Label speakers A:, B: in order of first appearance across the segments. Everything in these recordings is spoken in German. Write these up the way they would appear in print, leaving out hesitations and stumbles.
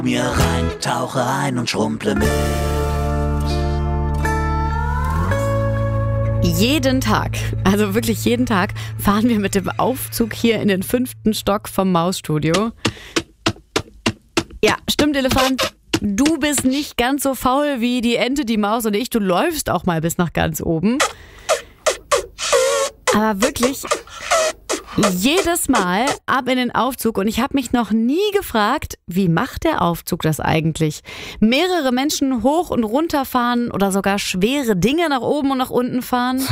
A: Mir rein, tauche ein und schrumpple mit.
B: Jeden Tag, also wirklich jeden Tag, fahren wir mit dem Aufzug hier in den 5. Stock vom Mausstudio. Ja, stimmt, Elefant. Du bist nicht ganz so faul wie die Ente, die Maus und ich. Du läufst auch mal bis nach ganz oben. Aber wirklich jedes Mal ab in den Aufzug. Und ich habe mich noch nie gefragt, wie macht der Aufzug das eigentlich? Mehrere Menschen hoch und runter fahren oder sogar schwere Dinge nach oben und nach unten fahren?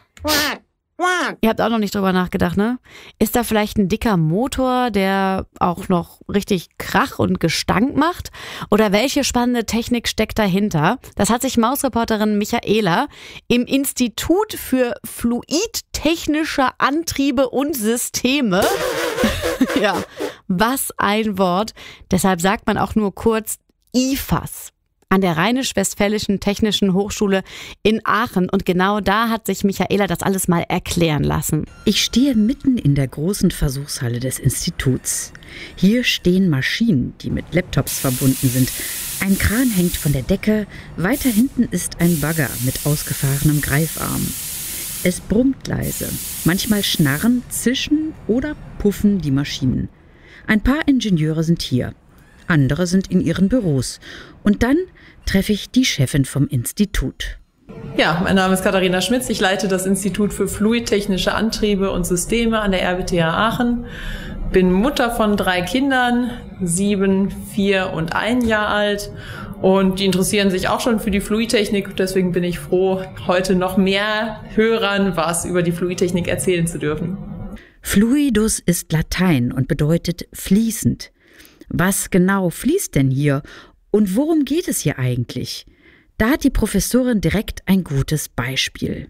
B: Ihr habt auch noch nicht drüber nachgedacht, ne? Ist da vielleicht ein dicker Motor, der auch noch richtig Krach und Gestank macht? Oder welche spannende Technik steckt dahinter? Das hat sich Mausreporterin Michaela im Institut für Fluidtechnische Antriebe und Systeme, ja, was ein Wort, deshalb sagt man auch nur kurz IFAS, an der Rheinisch-Westfälischen Technischen Hochschule in Aachen. Und genau da hat sich Michaela das alles mal erklären lassen.
C: Ich stehe mitten in der großen Versuchshalle des Instituts. Hier stehen Maschinen, die mit Laptops verbunden sind. Ein Kran hängt von der Decke. Weiter hinten ist ein Bagger mit ausgefahrenem Greifarm. Es brummt leise. Manchmal schnarren, zischen oder puffen die Maschinen. Ein paar Ingenieure sind hier. Andere sind in ihren Büros. Und dann treffe ich die Chefin vom Institut.
D: Ja, mein Name ist Katharina Schmitz. Ich leite das Institut für Fluidtechnische Antriebe und Systeme an der RWTH Aachen. Bin Mutter von 3 Kindern, 7, 4 und 1 Jahr alt. Und die interessieren sich auch schon für die Fluidtechnik. Deswegen bin ich froh, heute noch mehr Hörern was über die Fluidtechnik erzählen zu dürfen.
C: Fluidus ist Latein und bedeutet fließend. Was genau fließt denn hier? Und worum geht es hier eigentlich? Da hat die Professorin direkt ein gutes Beispiel.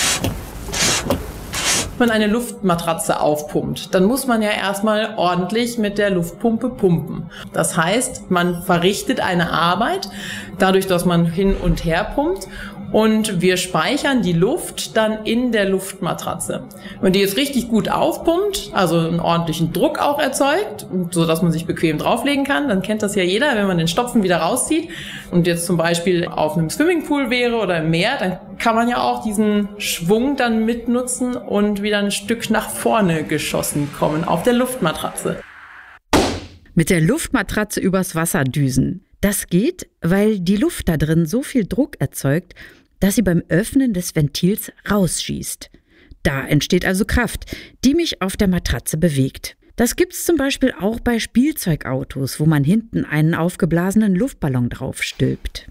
D: Wenn man eine Luftmatratze aufpumpt, dann muss man ja erstmal ordentlich mit der Luftpumpe pumpen. Das heißt, man verrichtet eine Arbeit, dadurch, dass man hin und her pumpt. Und wir speichern die Luft dann in der Luftmatratze. Wenn die jetzt richtig gut aufpumpt, also einen ordentlichen Druck auch erzeugt, so dass man sich bequem drauflegen kann, dann kennt das ja jeder, wenn man den Stopfen wieder rauszieht und jetzt zum Beispiel auf einem Swimmingpool wäre oder im Meer, dann kann man ja auch diesen Schwung dann mitnutzen und wieder ein Stück nach vorne geschossen kommen auf der Luftmatratze.
C: Mit der Luftmatratze übers Wasser düsen. Das geht, weil die Luft da drin so viel Druck erzeugt, dass sie beim Öffnen des Ventils rausschießt. Da entsteht also Kraft, die mich auf der Matratze bewegt. Das gibt's zum Beispiel auch bei Spielzeugautos, wo man hinten einen aufgeblasenen Luftballon drauf stülpt.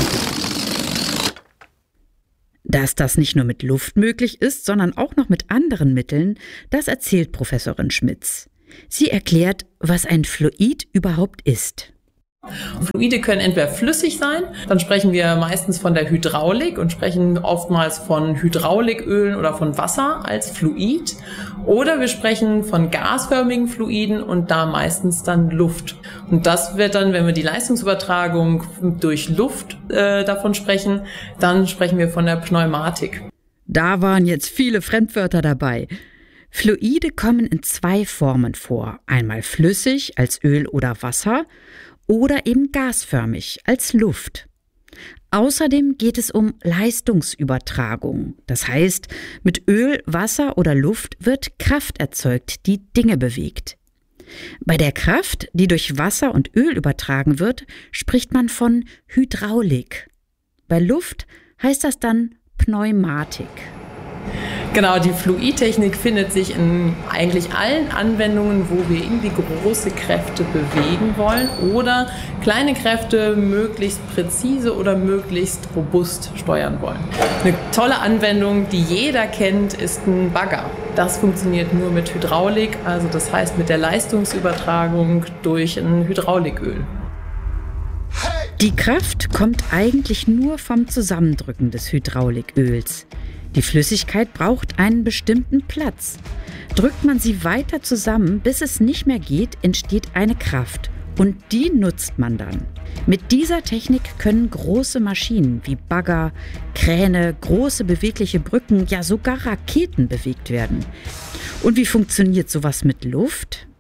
C: Dass das nicht nur mit Luft möglich ist, sondern auch noch mit anderen Mitteln, das erzählt Professorin Schmitz. Sie erklärt, was ein Fluid überhaupt ist.
D: Fluide können entweder flüssig sein, dann sprechen wir meistens von der Hydraulik und sprechen oftmals von Hydraulikölen oder von Wasser als Fluid. Oder wir sprechen von gasförmigen Fluiden und da meistens dann Luft. Und das wird dann, wenn wir die Leistungsübertragung durch Luft davon sprechen, dann sprechen wir von der Pneumatik.
C: Da waren jetzt viele Fremdwörter dabei. Fluide kommen in 2 Formen vor. Einmal flüssig als Öl oder Wasser oder eben gasförmig als Luft. Außerdem geht es um Leistungsübertragung. Das heißt, mit Öl, Wasser oder Luft wird Kraft erzeugt, die Dinge bewegt. Bei der Kraft, die durch Wasser und Öl übertragen wird, spricht man von Hydraulik. Bei Luft heißt das dann Pneumatik.
D: Genau, die Fluidtechnik findet sich in eigentlich allen Anwendungen, wo wir irgendwie große Kräfte bewegen wollen oder kleine Kräfte möglichst präzise oder möglichst robust steuern wollen. Eine tolle Anwendung, die jeder kennt, ist ein Bagger. Das funktioniert nur mit Hydraulik, also das heißt mit der Leistungsübertragung durch ein Hydrauliköl.
C: Die Kraft kommt eigentlich nur vom Zusammendrücken des Hydrauliköls. Die Flüssigkeit braucht einen bestimmten Platz. Drückt man sie weiter zusammen, bis es nicht mehr geht, entsteht eine Kraft. Und die nutzt man dann. Mit dieser Technik können große Maschinen wie Bagger, Kräne, große bewegliche Brücken, ja sogar Raketen bewegt werden. Und wie funktioniert sowas mit Luft?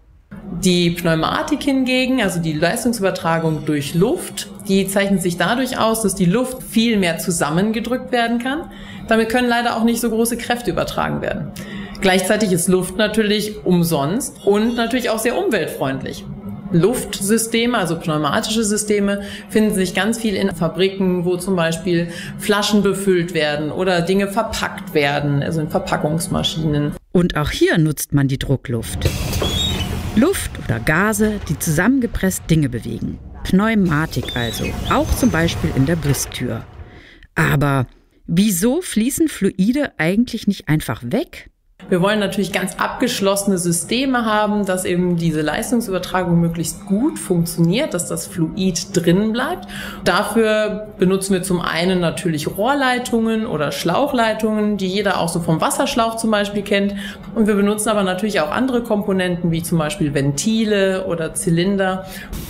D: Die Pneumatik hingegen, also die Leistungsübertragung durch Luft, die zeichnet sich dadurch aus, dass die Luft viel mehr zusammengedrückt werden kann. Damit können leider auch nicht so große Kräfte übertragen werden. Gleichzeitig ist Luft natürlich umsonst und natürlich auch sehr umweltfreundlich. Luftsysteme, also pneumatische Systeme, finden sich ganz viel in Fabriken, wo zum Beispiel Flaschen befüllt werden oder Dinge verpackt werden, also in Verpackungsmaschinen.
C: Und auch hier nutzt man die Druckluft. Luft oder Gase, die zusammengepresst Dinge bewegen. Pneumatik also, auch zum Beispiel in der Bustür. Aber wieso fließen Fluide eigentlich nicht einfach weg?
D: Wir wollen natürlich ganz abgeschlossene Systeme haben, dass eben diese Leistungsübertragung möglichst gut funktioniert, dass das Fluid drin bleibt. Dafür benutzen wir zum einen natürlich Rohrleitungen oder Schlauchleitungen, die jeder auch so vom Wasserschlauch zum Beispiel kennt. Und wir benutzen aber natürlich auch andere Komponenten, wie zum Beispiel Ventile oder Zylinder.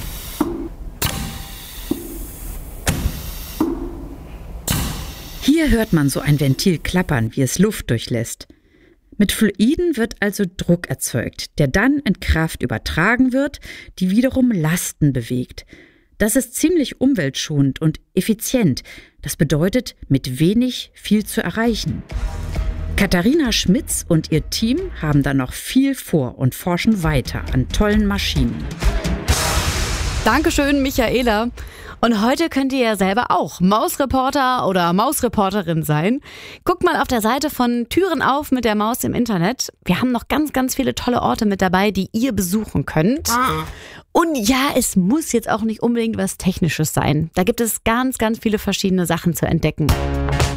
C: Hier hört man so ein Ventil klappern, wie es Luft durchlässt. Mit Fluiden wird also Druck erzeugt, der dann in Kraft übertragen wird, die wiederum Lasten bewegt. Das ist ziemlich umweltschonend und effizient. Das bedeutet, mit wenig viel zu erreichen. Katharina Schmitz und ihr Team haben da noch viel vor und forschen weiter an tollen Maschinen.
B: Dankeschön, Michaela. Und heute könnt ihr ja selber auch Mausreporter oder Mausreporterin sein. Guckt mal auf der Seite von Türen auf mit der Maus im Internet. Wir haben noch ganz, ganz viele tolle Orte mit dabei, die ihr besuchen könnt. Und ja, es muss jetzt auch nicht unbedingt was Technisches sein. Da gibt es ganz, ganz viele verschiedene Sachen zu entdecken.